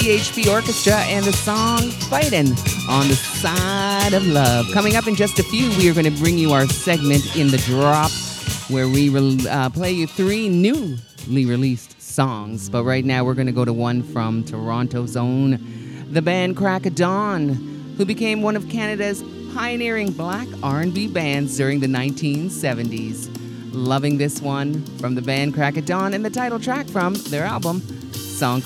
CHP Orchestra and the song Fightin' on the Side of Love. Coming up in just a few, we are going to bring you our segment In the Drop, where we play you 3 newly released songs. But right now, we're going to go to one from Toronto's own, the band Crack of Dawn, who became one of Canada's pioneering black R&B bands during the 1970s. Loving this one from the band Crack of Dawn and the title track from their album, song